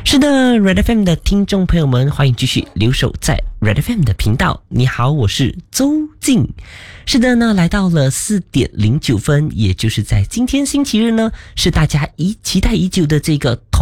是的 Red FM 的听众朋友们，欢迎继续留守在 Red FM 的频道。你好，我是周静。是的呢，来到了4点09分，也就是在今天星期日呢，是大家期待已久的这个